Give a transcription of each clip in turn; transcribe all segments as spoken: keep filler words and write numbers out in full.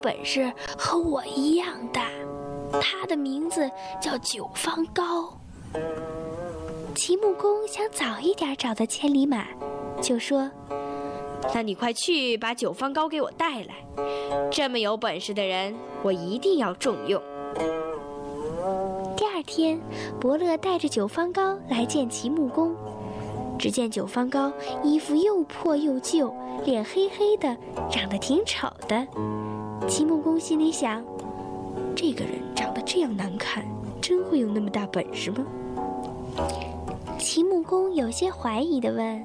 本事和我一样大，他的名字叫九方高。齐穆公想早一点找到千里马，就说： 那你快去把九方高给我带来，这么有本事的人，我一定要重用。 第二天，伯乐带着九方高来见齐穆公。只见九方高衣服又破又旧，脸黑黑的，长得挺丑的。齐穆公心里想，这个人长得这样难看，真会有那么大本事吗？齐穆公有些怀疑地问：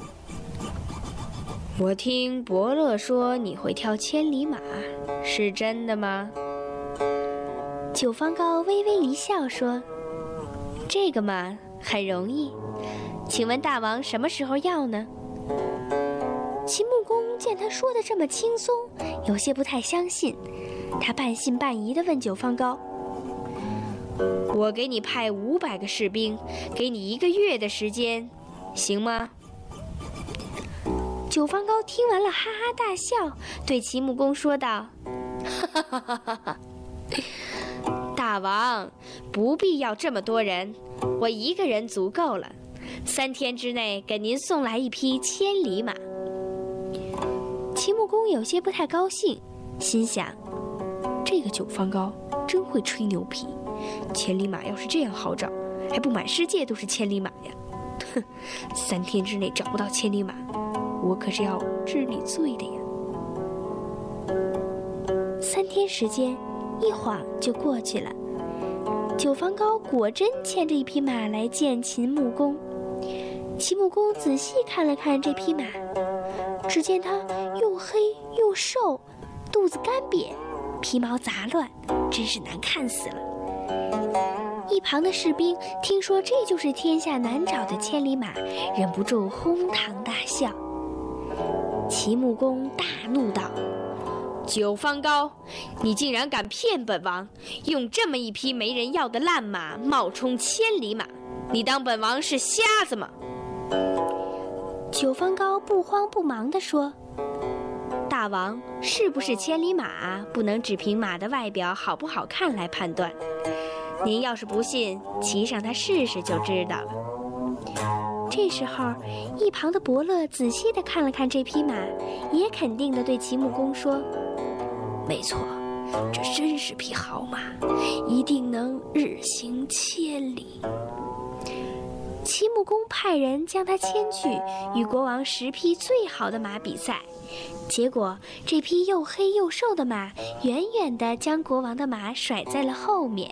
我听伯乐说你会跳千里马，是真的吗？ 九方高微微一笑说：这个嘛，很容易，请问大王什么时候要呢？齐穆公见他说的这么轻松，有些不太相信，他半信半疑地问九方高： 我给你派五百个士兵，给你一个月的时间，行吗？ 九方高听完了哈哈大笑，对齐穆公说道： 哈哈哈哈哈！大王不必要这么多人，我一个人足够了。三天之内给您送来一匹千里马。 齐穆公有些不太高兴，心想： 这个九方高真会吹牛皮，千里马要是这样好找，还不满世界都是千里马呀？哼，三天之内找不到千里马，我可是要治你罪的呀。 三天时间一晃就过去了，九方高果真牵着一匹马来见秦穆公。齐穆公仔细看了看这匹马，只见它又黑又瘦，肚子干瘪，皮毛杂乱，真是难看死了。一旁的士兵听说这就是天下难找的千里马，忍不住哄堂大笑。齐穆公大怒道： 九方高，你竟然敢骗本王，用这么一匹没人要的烂马冒充千里马，你当本王是瞎子吗？ 九方高不慌不忙地说： 大王，是不是千里马不能只凭马的外表好不好看来判断，您要是不信，骑上它试试就知道了。 这时候，一旁的伯乐仔细地看了看这匹马，也肯定地对齐穆公说： 没错，这真是匹好马，一定能日行千里。 齐穆公派人将他牵去与国王十匹最好的马比赛，结果这匹又黑又瘦的马远远地将国王的马甩在了后面。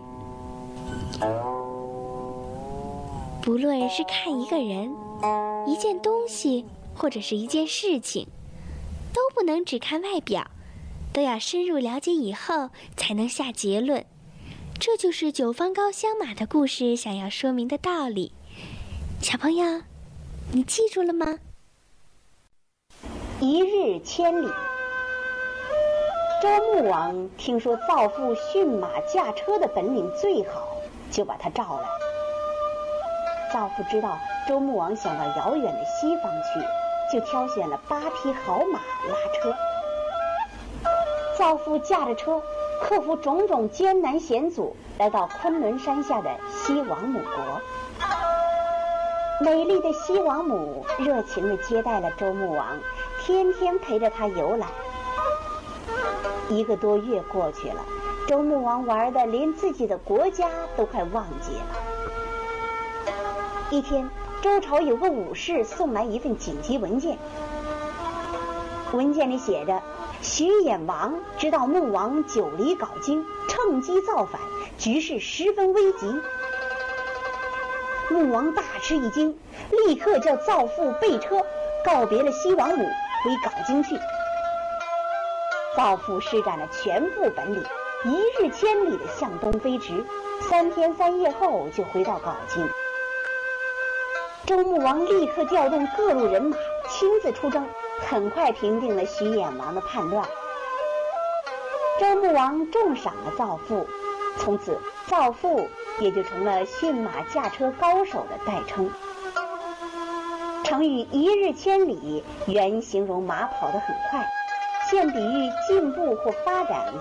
不论是看一个人、一件东西，或者是一件事情，都不能只看外表，都要深入了解以后才能下结论。这就是九方高相马的故事想要说明的道理。小朋友，你记住了吗？ 一日千里。周穆王听说造父驯马驾车的本领最好，就把他召来。造父知道周穆王想到遥远的西方去，就挑选了八匹好马拉车。造父驾着车，克服种种艰难险阻，来到昆仑山下的西王母国。美丽的西王母热情地接待了周穆王，天天陪着他游览。一个多月过去了，周穆王玩的连自己的国家都快忘记了。一天，周朝有个武士送来一份紧急文件，文件里写着：徐衍王知道穆王久离镐京，趁机造反，局势十分危急。穆王大吃一惊，立刻叫造父备车，告别了西王母，回镐京去。造父施展了全副本领，一日千里地向东飞驰，三天三夜后就回到镐京。周穆王立刻调动各路人马，亲自出征，很快平定了徐衍王的叛乱。周穆王重赏了造父，从此造父也就成了驯马驾车高手的代称。成语一日千里原形容马跑得很快， 现比喻进步或发展